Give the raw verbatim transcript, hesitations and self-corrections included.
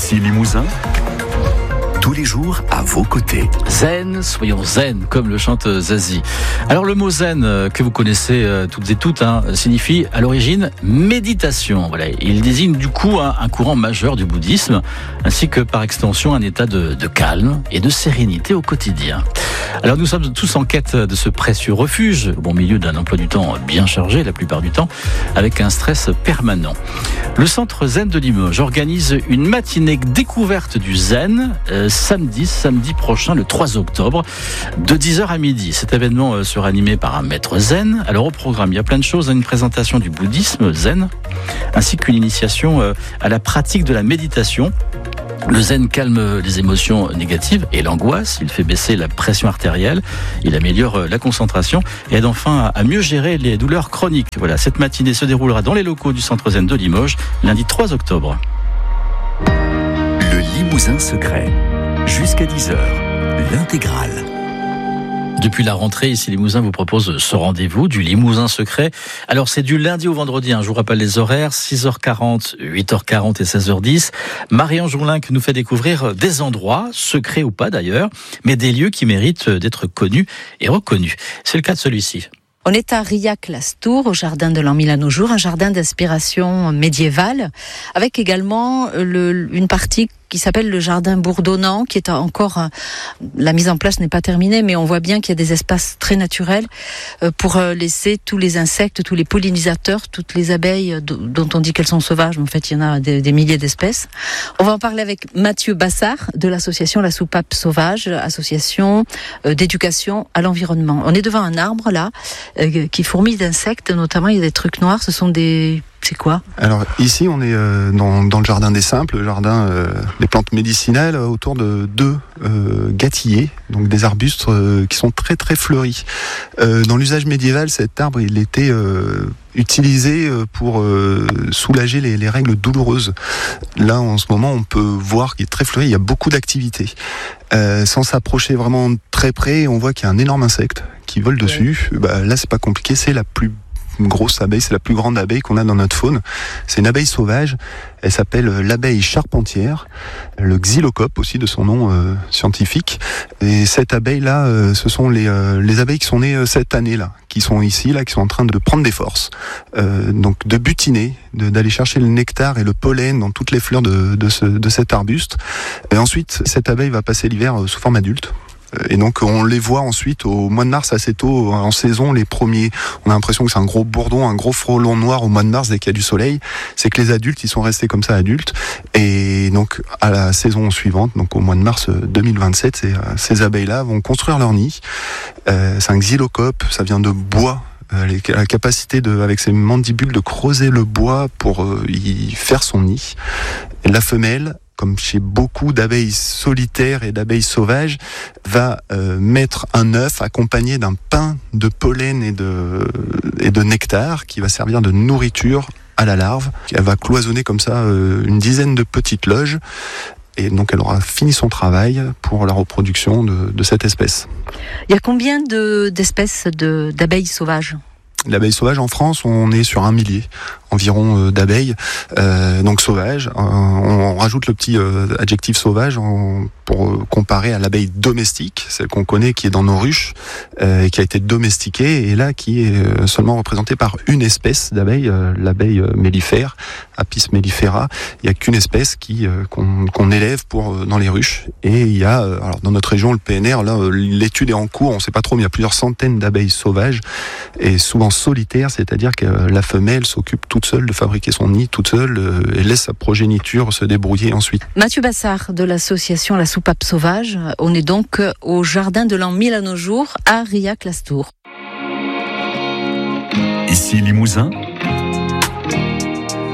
Ici Limousin, tous les jours à vos côtés. Zen, soyons zen, comme le chante Zazie. Alors le mot zen, que vous connaissez toutes et toutes, hein, signifie à l'origine méditation. Voilà, il désigne du coup un, un courant majeur du bouddhisme, ainsi que par extension un état de, de calme et de sérénité au quotidien. Alors nous sommes tous en quête de ce précieux refuge, au bon milieu d'un emploi du temps bien chargé la plupart du temps, avec un stress permanent. Le centre Zen de Limoges organise une matinée découverte du zen, euh, samedi, samedi prochain, le trois octobre, de dix heures à midi. Cet événement sera animé par un maître zen. Alors au programme, il y a plein de choses, une présentation du bouddhisme zen, ainsi qu'une initiation à la pratique de la méditation. Le zen calme les émotions négatives et l'angoisse, il fait baisser la pression artérielle, il améliore la concentration et aide enfin à mieux gérer les douleurs chroniques. Voilà, cette matinée se déroulera dans les locaux du centre zen de Limoges, lundi trois octobre. Le Limousin secret, jusqu'à dix heures, l'intégrale. Depuis la rentrée, ici Limousin vous propose ce rendez-vous du Limousin secret. Alors c'est du lundi au vendredi, hein, je vous rappelle les horaires, six heures quarante, huit heures quarante et seize heures dix. Marie-Ange Jourlin qui nous fait découvrir des endroits, secrets ou pas d'ailleurs, mais des lieux qui méritent d'être connus et reconnus. C'est le cas de celui-ci. On est à Riac-Lastour, au jardin de l'an mille à nos jours, un jardin d'inspiration médiévale, avec également le, une partie qui s'appelle le jardin bourdonnant, qui est encore, la mise en place n'est pas terminée, mais on voit bien qu'il y a des espaces très naturels pour laisser tous les insectes, tous les pollinisateurs, toutes les abeilles dont on dit qu'elles sont sauvages, mais en fait il y en a des, des milliers d'espèces. On va en parler avec Mathieu Bassard de l'association La Soupape Sauvage, association d'éducation à l'environnement. On est devant un arbre là, qui fourmille d'insectes, notamment il y a des trucs noirs, ce sont des... C'est quoi ? Alors ici on est euh, dans, dans le jardin des simples, le jardin euh, des plantes médicinales, autour de deux euh, gâtilliers, donc des arbustes euh, qui sont très très fleuris. Euh, dans l'usage médiéval, cet arbre il était euh, utilisé pour euh, soulager les, les règles douloureuses. Là en ce moment on peut voir qu'il est très fleuri, il y a beaucoup d'activités. Euh, sans s'approcher vraiment très près, on voit qu'il y a un énorme insecte qui vole dessus. Bah, là c'est pas compliqué, c'est la plus une grosse abeille, c'est la plus grande abeille qu'on a dans notre faune. C'est une abeille sauvage, elle s'appelle l'abeille charpentière, le xylocope aussi de son nom euh, scientifique. Et cette abeille-là, euh, ce sont les, euh, les abeilles qui sont nées euh, cette année-là, qui sont ici, là, qui sont en train de prendre des forces, euh, donc de butiner, de, d'aller chercher le nectar et le pollen dans toutes les fleurs de, de, ce, de cet arbuste. Et ensuite, cette abeille va passer l'hiver euh, sous forme adulte. Et donc on les voit ensuite au mois de mars, assez tôt en saison, les premiers, on a l'impression que c'est un gros bourdon, un gros frelon noir au mois de mars dès qu'il y a du soleil. C'est que les adultes, ils sont restés comme ça adultes. Et donc à la saison suivante, donc au mois de mars deux mille vingt-sept, ces, ces abeilles-là vont construire leur nid. Euh, c'est un xylocope, ça vient de bois. La capacité de, avec ses mandibules de creuser le bois pour euh, y faire son nid. Et la femelle, comme chez beaucoup d'abeilles solitaires et d'abeilles sauvages, va euh, mettre un œuf accompagné d'un pain de pollen et de, et de nectar qui va servir de nourriture à la larve. Elle va cloisonner comme ça euh, une dizaine de petites loges. Et donc elle aura fini son travail pour la reproduction de, de cette espèce. Il y a combien de, d'espèces de, d'abeilles sauvages ? L'abeille sauvage en France, on est sur un millier environ euh, d'abeilles, euh, donc sauvages. Euh, on rajoute le petit euh, adjectif sauvage en, pour euh, comparer à l'abeille domestique, celle qu'on connaît, qui est dans nos ruches, euh, et qui a été domestiquée, et là qui est euh, seulement représentée par une espèce d'abeille, euh, l'abeille euh, mellifère, Apis mellifera. Il n'y a qu'une espèce qui euh, qu'on, qu'on élève pour euh, dans les ruches, et il y a, euh, alors dans notre région, le P N R, là, euh, l'étude est en cours, on ne sait pas trop, mais il y a plusieurs centaines d'abeilles sauvages, et souvent solitaires, c'est-à-dire que euh, la femelle s'occupe toute seule de fabriquer son nid, toute seule, euh, et laisse sa progéniture se débrouiller ensuite. Mathieu Bassard de l'association La Soupape Sauvage, on est donc au jardin de l'an mille à nos jours, à Riac-Lastour. Ici Limousin,